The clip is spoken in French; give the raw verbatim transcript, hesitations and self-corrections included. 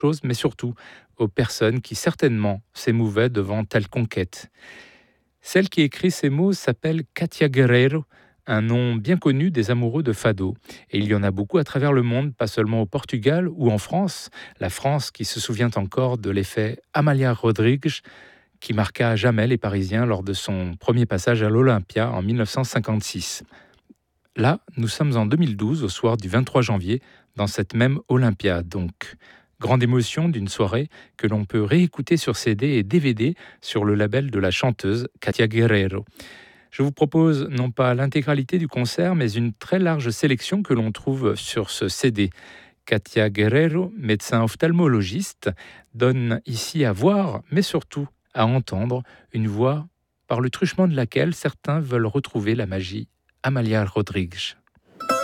chose, mais surtout aux personnes qui certainement s'émouvaient devant telle conquête. Celle qui écrit ces mots s'appelle Katia Guerreiro, un nom bien connu des amoureux de Fado. Et il y en a beaucoup à travers le monde, pas seulement au Portugal ou en France. La France qui se souvient encore de l'effet Amalia Rodrigues, qui marqua à jamais les Parisiens lors de son premier passage à l'Olympia en mille neuf cent cinquante-six. Là, nous sommes en deux mille douze, au soir du vingt-trois janvier, dans cette même Olympia, donc. Grande émotion d'une soirée que l'on peut réécouter sur C D et D V D sur le label de la chanteuse Katia Guerreiro. Je vous propose non pas l'intégralité du concert, mais une très large sélection que l'on trouve sur ce C D. Katia Guerreiro, médecin ophtalmologiste, donne ici à voir, mais surtout à entendre, une voix par le truchement de laquelle certains veulent retrouver la magie Amalia Rodrigues.